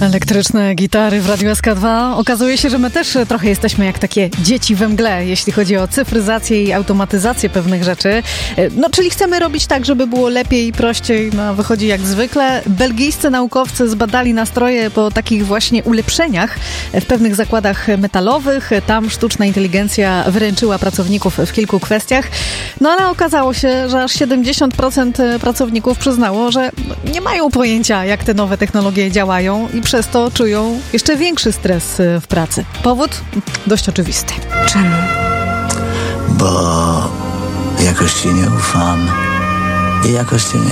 Elektryczne gitary w Radiu SK2. Okazuje się, że my też trochę jesteśmy jak takie dzieci we mgle, jeśli chodzi o cyfryzację i automatyzację pewnych rzeczy. Czyli chcemy robić tak, żeby było lepiej i prościej. Wychodzi jak zwykle. Belgijscy naukowcy zbadali nastroje po takich właśnie ulepszeniach w pewnych zakładach metalowych. Tam sztuczna inteligencja wyręczyła pracowników w kilku kwestiach. Ale okazało się, że aż 70% pracowników przyznało, że nie mają pojęcia, jak te nowe technologie działają i przez to czują jeszcze większy stres w pracy. Powód? Dość oczywisty. Czemu? Bo jakoś ci nie ufam i jakoś cię nie